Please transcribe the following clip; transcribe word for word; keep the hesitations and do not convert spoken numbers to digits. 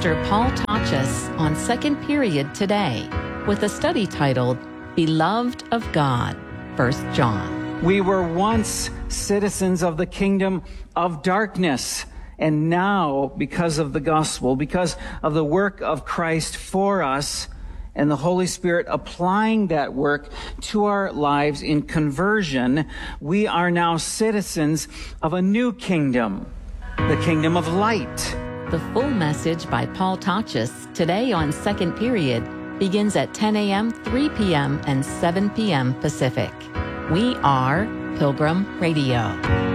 Pastor Paul Tachus on Second Period today with a study titled, Beloved of God, First John. We were once citizens of the kingdom of darkness, and now, because of the gospel, because of the work of Christ for us, and the Holy Spirit applying that work to our lives in conversion, we are now citizens of a new kingdom, the kingdom of light. The full message by Paul Tachus today on Second Period begins at ten a.m., three p.m., and seven p.m. Pacific. We are Pilgrim Radio.